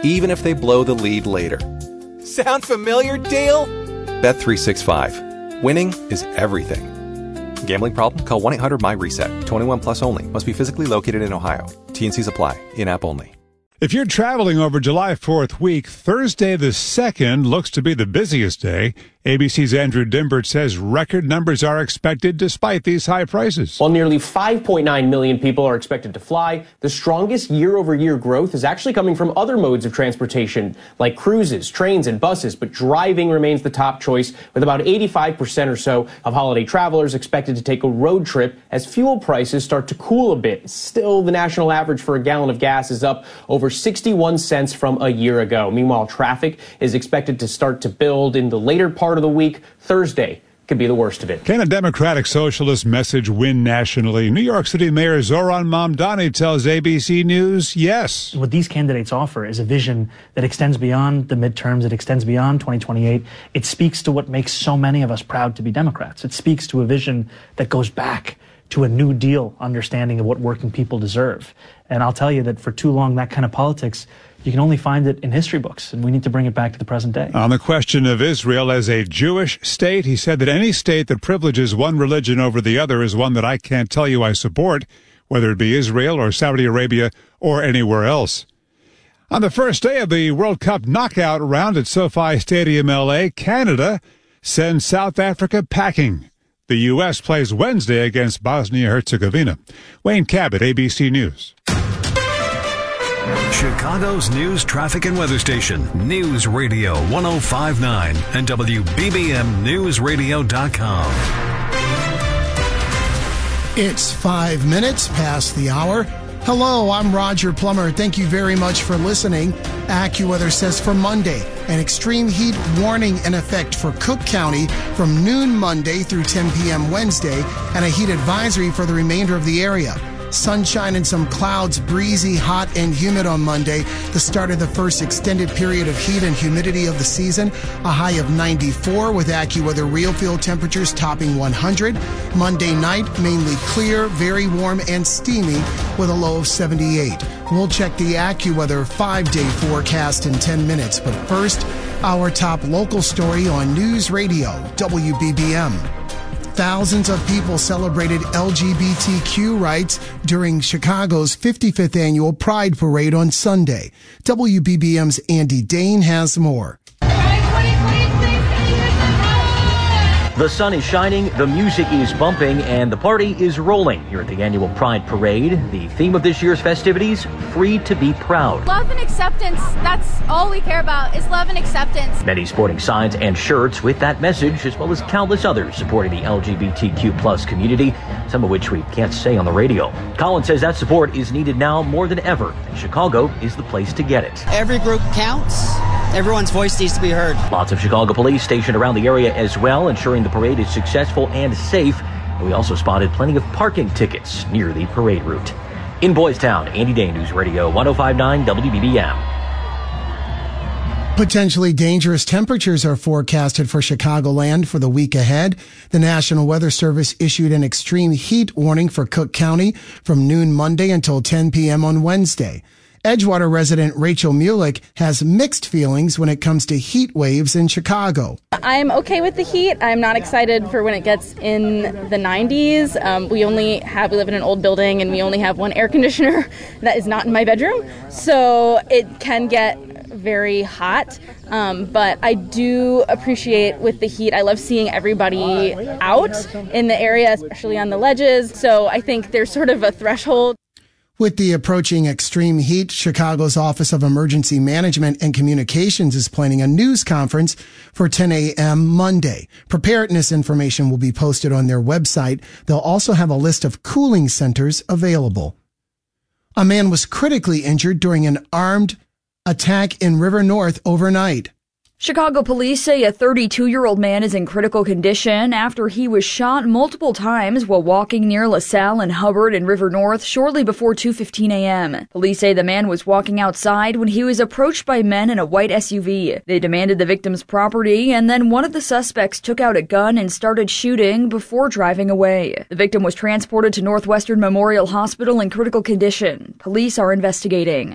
even if they blow the lead later. Sound familiar, Dale? Bet365. Winning is everything. Gambling problem? Call 1-800-MY-RESET. 21 plus only. Must be physically located in Ohio. T&Cs apply. In-app only. If you're traveling over July 4th week, Thursday the 2nd looks to be the busiest day. ABC's Andrew Dimbert says record numbers are expected despite these high prices. While nearly 5.9 million people are expected to fly, the strongest year-over-year growth is actually coming from other modes of transportation, like cruises, trains, and buses, but driving remains the top choice, with about 85% or so of holiday travelers expected to take a road trip as fuel prices start to cool a bit. Still, the national average for a gallon of gas is up over 61 cents from a year ago. Meanwhile, traffic is expected to start to build in the later part of the week. Thursday could be the worst of it. Can a Democratic Socialist message win nationally? New York City Mayor Zohran Mamdani tells ABC News yes. What these candidates offer is a vision that extends beyond the midterms. It extends beyond 2028. It speaks to what makes so many of us proud to be Democrats. It speaks to a vision that goes back to a New Deal understanding of what working people deserve. And I'll tell you that for too long, that kind of politics, you can only find it in history books, and we need to bring it back to the present day. On the question of Israel as a Jewish state, he said that any state that privileges one religion over the other is one that I can't tell you I support, whether it be Israel or Saudi Arabia or anywhere else. On the first day of the World Cup knockout round at SoFi Stadium, LA, Canada sends South Africa packing. The U.S. plays Wednesday against Bosnia-Herzegovina. Wayne Cabot, ABC News. Chicago's news, traffic, and weather station, News Radio 105.9 and WBBMNewsRadio.com. It's 5 minutes past the hour. Hello, I'm Roger Plummer. Thank you very much for listening. AccuWeather says for Monday, an extreme heat warning in effect for Cook County from noon Monday through 10 p.m. Wednesday, and a heat advisory for the remainder of the area. Sunshine and some clouds, breezy, hot, and humid on Monday, the start of the first extended period of heat and humidity of the season. A high of 94 with AccuWeather real field temperatures topping 100. Monday night, mainly clear, very warm, and steamy with a low of 78. We'll check the AccuWeather 5-day forecast in 10 minutes, but first, our top local story on News Radio, WBBM. Thousands of people celebrated LGBTQ rights during Chicago's 55th annual Pride Parade on Sunday. WBBM's Andy Dane has more. The sun is shining, the music is bumping, and the party is rolling here at the annual Pride Parade. The theme of this year's festivities, Free to be Proud. Love and acceptance, that's all we care about, is love and acceptance. Many sporting signs and shirts with that message, as well as countless others supporting the LGBTQ plus community, some of which we can't say on the radio. Colin says that support is needed now more than ever, and Chicago is the place to get it. Every group counts. Everyone's voice needs to be heard. Lots of Chicago police stationed around the area as well, ensuring the parade is successful and safe. And we also spotted plenty of parking tickets near the parade route. In Boys Town, Andy Day, News Radio 105.9 WBBM. Potentially dangerous temperatures are forecasted for Chicagoland for the week ahead. The National Weather Service issued an extreme heat warning for Cook County from noon Monday until 10 p.m. on Wednesday. Edgewater resident Rachel Mulick has mixed feelings when it comes to heat waves in Chicago. I'm okay with the heat. I'm not excited for when it gets in the 90s. We live in an old building and we only have one air conditioner that is not in my bedroom. So it can get very hot. But I do appreciate with the heat. I love seeing everybody out in the area, especially on the ledges. So I think there's sort of a threshold. With the approaching extreme heat, Chicago's Office of Emergency Management and Communications is planning a news conference for 10 a.m. Monday. Preparedness information will be posted on their website. They'll also have a list of cooling centers available. A man was critically injured during an armed attack in River North overnight. Chicago police say a 32-year-old man is in critical condition after he was shot multiple times while walking near LaSalle and Hubbard in River North shortly before 2:15 a.m. Police say the man was walking outside when he was approached by men in a white SUV. They demanded the victim's property, and then one of the suspects took out a gun and started shooting before driving away. The victim was transported to Northwestern Memorial Hospital in critical condition. Police are investigating.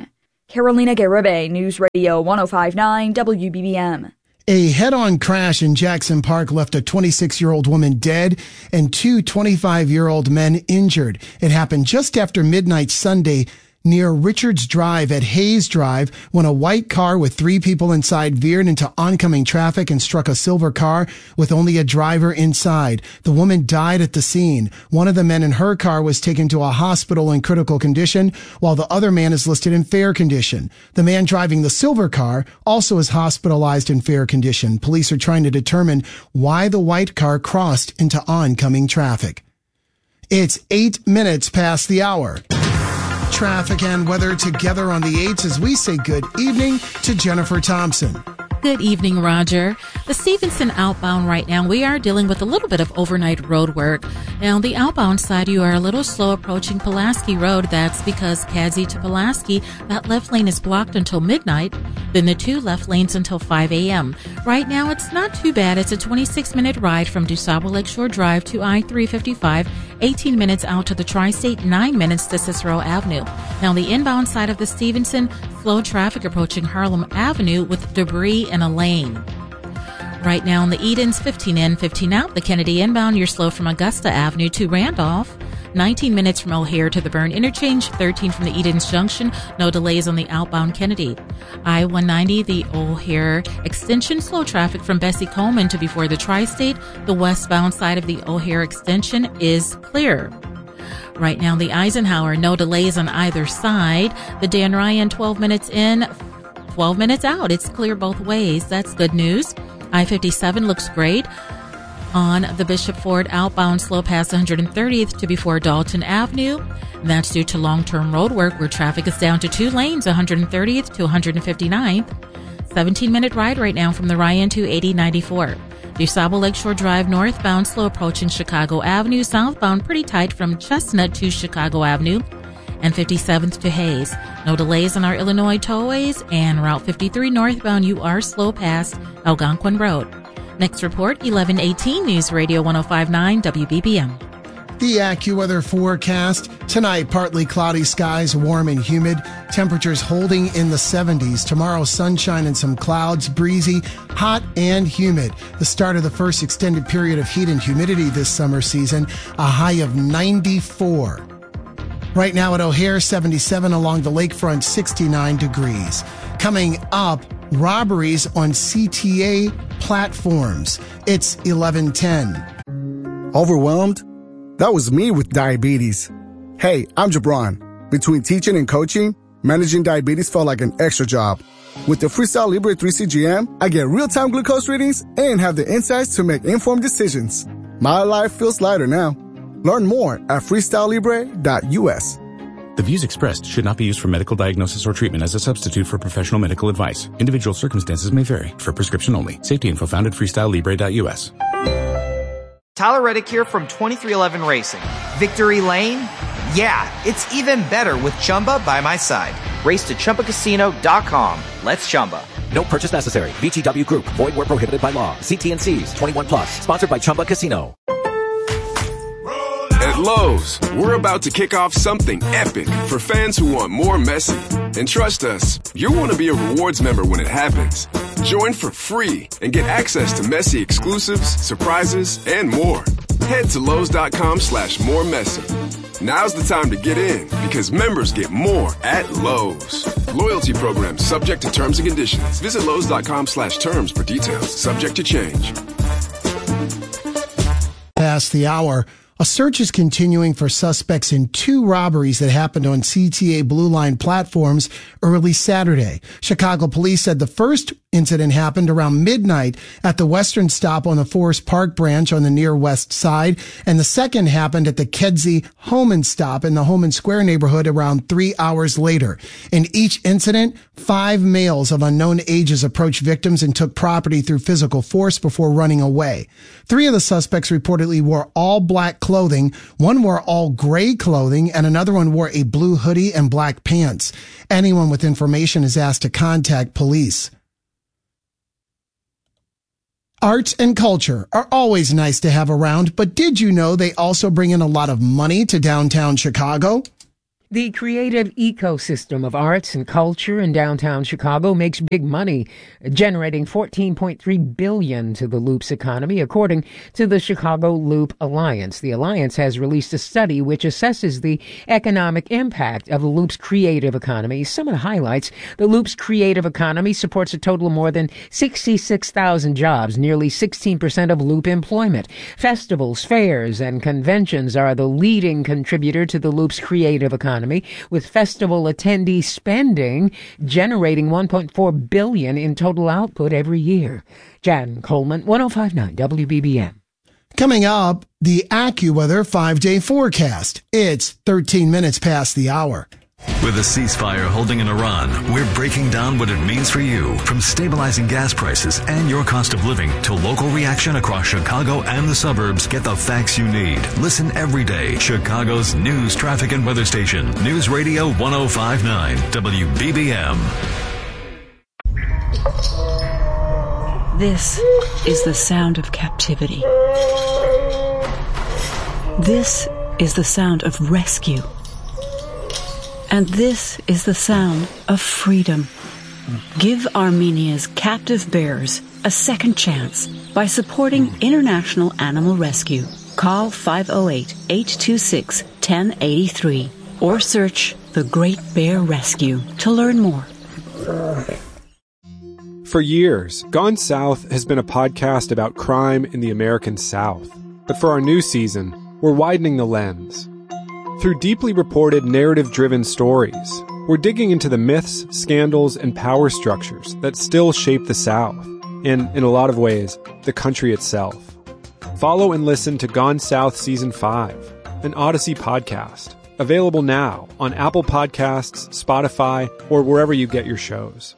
Carolina Garibay, News Radio 105.9 WBBM. A head-on crash in Jackson Park left a 26-year-old woman dead and two 25-year-old men injured. It happened just after midnight Sunday near Richards Drive at Hayes Drive when a white car with three people inside veered into oncoming traffic and struck a silver car with only a driver inside. The woman died at the scene. One of the men in her car was taken to a hospital in critical condition, while the other man is listed in fair condition. The man driving the silver car also is hospitalized in fair condition. Police are trying to determine why the white car crossed into oncoming traffic. It's 8 minutes past the hour. Traffic and weather together on the 8s as we say good evening to Jennifer Thompson. Good evening, Roger. The Stevenson outbound right now, we are dealing with a little bit of overnight road work. Now, on the outbound side, you are a little slow approaching Pulaski Road. That's because Kedzie to Pulaski, that left lane is blocked until midnight, then the two left lanes until 5 a.m. Right now, it's not too bad. It's a 26-minute ride from DuSable Lakeshore Drive to I-355, 18 minutes out to the Tri-State, 9 minutes to Cicero Avenue. Now, the inbound side of the Stevenson, slow traffic approaching Harlem Avenue with debris in a lane. Right now in the Edens, 15 in, 15 out. The Kennedy inbound, you're slow from Augusta Avenue to Randolph. 19 minutes from O'Hare to the Byrne interchange, 13 from the Edens Junction. No delays on the outbound Kennedy. I-190, the O'Hare extension, slow traffic from Bessie Coleman to before the Tri-State. The westbound side of the O'Hare extension is clear. Right now, the Eisenhower, no delays on either side. The Dan Ryan, 12 minutes in, 12 minutes out. It's clear both ways. That's good news. I-57 looks great. On the Bishop Ford outbound, slow past 130th to before Dalton Avenue. That's due to long-term road work where traffic is down to 2 lanes, 130th to 159th. 17-minute ride right now from the Ryan to 8094. DuSable Lakeshore Drive northbound, slow approaching Chicago Avenue. Southbound, pretty tight from Chestnut to Chicago Avenue. And 57th to Hayes. No delays on our Illinois tollways. And Route 53 northbound, you are slow past Algonquin Road. Next report, 11:18 News Radio 105.9 WBBM. The AccuWeather forecast. Tonight, partly cloudy skies, warm and humid. Temperatures holding in the 70s. Tomorrow, sunshine and some clouds, breezy, hot and humid. The start of the first extended period of heat and humidity this summer season, a high of 94. Right now at O'Hare, 77 along the lakefront, 69 degrees. Coming up, robberies on CTA platforms. It's 11:10. Overwhelmed? That was me with diabetes. Hey, I'm Jabron. Between teaching and coaching, managing diabetes felt like an extra job. With the Freestyle Libre 3 CGM, I get real-time glucose readings and have the insights to make informed decisions. My life feels lighter now. Learn more at freestylelibre.us. The views expressed should not be used for medical diagnosis or treatment as a substitute for professional medical advice. Individual circumstances may vary. For prescription only. Safety info found at freestylelibre.us. Tyler Reddick here from 2311 Racing. Victory Lane? Yeah, it's even better with Chumba by my side. Race to ChumbaCasino.com. Let's Chumba. No purchase necessary. VGW Group. Void where prohibited by law. See T&Cs. 21 plus. Sponsored by Chumba Casino. At Lowe's, we're about to kick off something epic for fans who want more Messi. And trust us, you'll want to be a rewards member when it happens. Join for free and get access to Messi exclusives, surprises, and more. Head to Lowe's.com/moremessy. Now's the time to get in because members get more at Lowe's. Loyalty program subject to terms and conditions. Visit Lowe's.com/terms for details. Subject to change. Past the hour. A search is continuing for suspects in 2 robberies that happened on CTA Blue Line platforms early Saturday. Chicago police said the first incident happened around midnight at the Western stop on the Forest Park branch on the near west side, and the second happened at the Kedzie Homan stop in the Homan Square neighborhood around 3 hours later. In each incident, 5 males of unknown ages approached victims and took property through physical force before running away. 3 of the suspects reportedly wore all black clothing, 1 wore all gray clothing, and another one wore a blue hoodie and black pants. Anyone with information is asked to contact police. Arts and culture are always nice to have around, but did you know they also bring in a lot of money to downtown Chicago? The creative ecosystem of arts and culture in downtown Chicago makes big money, generating $14.3 billion to the Loop's economy, according to the Chicago Loop Alliance. The Alliance has released a study which assesses the economic impact of the Loop's creative economy. Some of the highlights: the Loop's creative economy supports a total of more than 66,000 jobs, nearly 16% of Loop employment. Festivals, fairs, and conventions are the leading contributor to the Loop's creative economy, with festival attendee spending generating $1.4 billion in total output every year. Jan Coleman, 105.9 WBBM. Coming up, the AccuWeather 5-day forecast. It's 13 minutes past the hour. With a ceasefire holding in Iran, we're breaking down what it means for you, from stabilizing gas prices and your cost of living to local reaction across Chicago and the suburbs. Get the facts you need. Listen every day. Chicago's news, traffic, and weather station. News Radio 105.9 WBBM. This is the sound of captivity. This is the sound of rescue. And this is the sound of freedom. Give Armenia's captive bears a second chance by supporting International Animal Rescue. Call 508-826-1083 or search The Great Bear Rescue to learn more. For years, Gone South has been a podcast about crime in the American South. But for our new season, we're widening the lens. Through deeply reported, narrative-driven stories, we're digging into the myths, scandals, and power structures that still shape the South, and, in a lot of ways, the country itself. Follow and listen to Gone South Season 5, an Odyssey podcast, available now on Apple Podcasts, Spotify, or wherever you get your shows.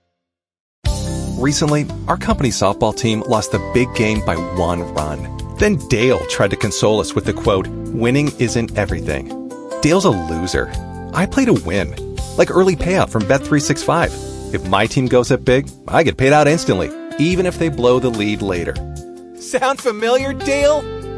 Recently, our company's softball team lost the big game by 1 run. Then Dale tried to console us with the quote, "Winning isn't everything." Dale's a loser. I play to win. Like early payout from Bet365. If my team goes up big, I get paid out instantly, even if they blow the lead later. Sound familiar, Dale?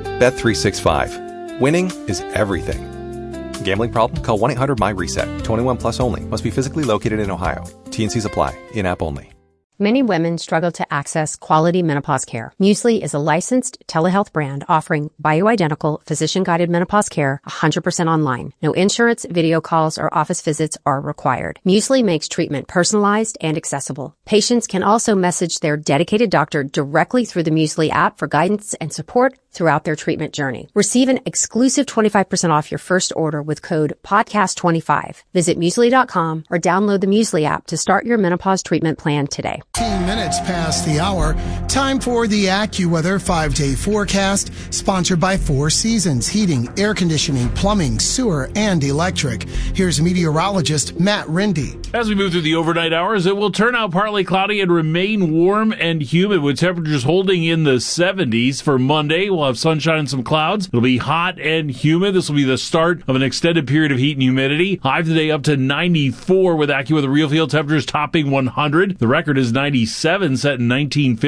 Bet365. Winning is everything. Gambling problem? Call 1-800-MY-RESET. 21 plus only. Must be physically located in Ohio. T&Cs apply. In-app only. Many women struggle to access quality menopause care. Muesli is a licensed telehealth brand offering bioidentical, physician-guided menopause care 100% online. No insurance, video calls, or office visits are required. Muesli makes treatment personalized and accessible. Patients can also message their dedicated doctor directly through the Muesli app for guidance and support throughout their treatment journey. Receive an exclusive 25% off your first order with code PODCAST25. Visit Muesli.com or download the Muesli app to start your menopause treatment plan today. 15 minutes past the hour. Time for the AccuWeather 5-day forecast, sponsored by Four Seasons Heating, Air Conditioning, Plumbing, Sewer, and Electric. Here's meteorologist Matt Rindy. As we move through the overnight hours, it will turn out partly cloudy and remain warm and humid, with temperatures holding in the 70s. For Monday, we'll have sunshine and some clouds. It'll be hot and humid. This will be the start of an extended period of heat and humidity. High today up to 94, with AccuWeather real field temperatures topping 100. The record is 97, set in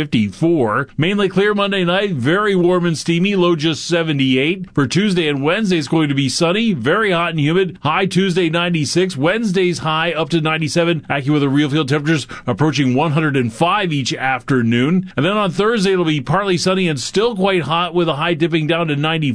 1954. Mainly clear Monday night, very warm and steamy, low just 78. For Tuesday and Wednesday, it's going to be sunny, very hot and humid. High Tuesday 96, Wednesday's high up to 97. AccuWeather real field temperatures approaching 105 each afternoon. And then on Thursday, it'll be partly sunny and still quite hot, with a high dipping down to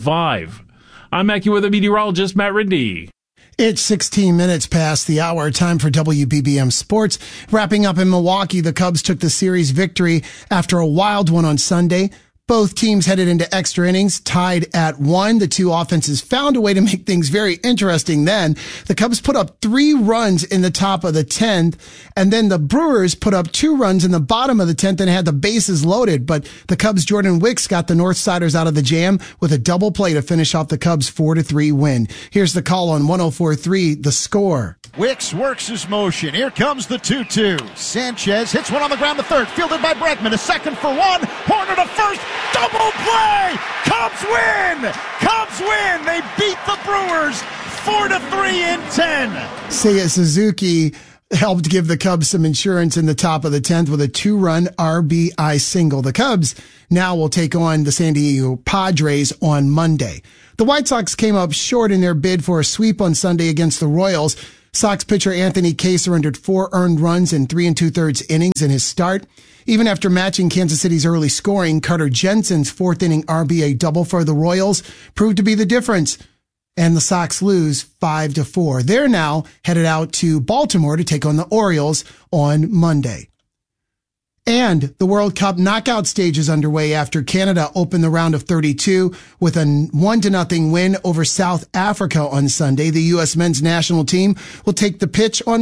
95. I'm AccuWeather meteorologist Matt Rindy. It's 16 minutes past the hour. Time for WBBM Sports. Wrapping up in Milwaukee, the Cubs took the series victory after a wild one on Sunday. Both teams headed into extra innings, tied at 1. The two offenses found a way to make things very interesting then. The Cubs put up 3 runs in the top of the 10th, and then the Brewers put up 2 runs in the bottom of the 10th and had the bases loaded. But the Cubs' Jordan Wicks got the Northsiders out of the jam with a double play to finish off the Cubs' 4-3 win. Here's the call on 104.3, The Score. Wicks works his motion. Here comes the 2-2. Sanchez hits one on the ground to third. Fielded by Bregman. A second for one. Horner to first. Double play! Cubs win! Cubs win! They beat the Brewers 4-3 in 10. Seiya Suzuki helped give the Cubs some insurance in the top of the 10th with a 2-run RBI single. The Cubs now will take on the San Diego Padres on Monday. The White Sox came up short in their bid for a sweep on Sunday against the Royals. Sox pitcher Anthony Kay surrendered 4 earned runs in 3 2/3 innings in his start. Even after matching Kansas City's early scoring, Carter Jensen's 4th inning RBI double for the Royals proved to be the difference. And the Sox lose 5-4. They're now headed out to Baltimore to take on the Orioles on Monday. And the World Cup knockout stage is underway after Canada opened the round of 32 with a 1-0 win over South Africa on Sunday. The U.S. men's national team will take the pitch on